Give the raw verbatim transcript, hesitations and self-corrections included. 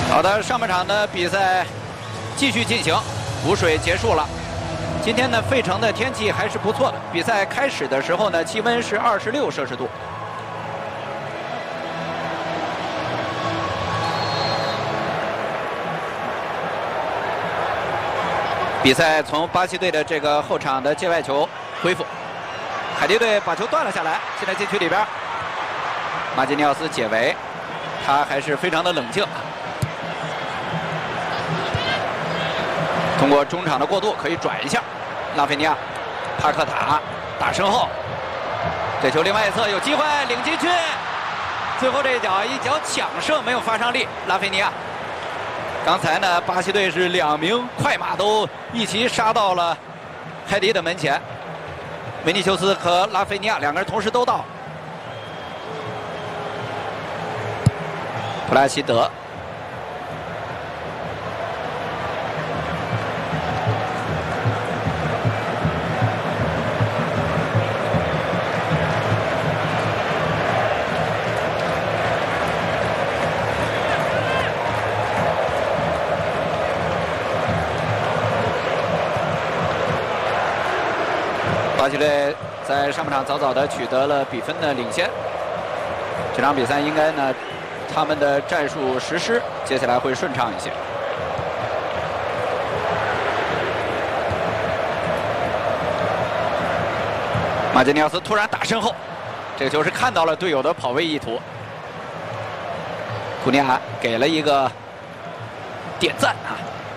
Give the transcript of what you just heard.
好的，上半场的比赛继续进行，补水结束了。今天呢，费城的天气还是不错的。比赛开始的时候呢，气温是二十六摄氏度。比赛从巴西队的这个后场的界外球恢复，海地队把球断了下来，现在禁区里边，马基尼奥斯解围，他还是非常的冷静。 通过中场的过渡可以转一下，拉菲尼亚、帕克塔打身后，这球另外一侧有机会领进去，最后这一脚一脚抢射没有发上力，拉菲尼亚。刚才呢，巴西队是两名快马都一起杀到了海迪的门前，维尼修斯和拉菲尼亚两个人同时都到，普拉西德。 巴西队在上半场早早的取得了比分的领先，这场比赛应该呢，他们的战术实施接下来会顺畅一些。马基尼奥斯突然打身后，这个球是看到了队友的跑位意图，库尼亚给了一个点赞啊。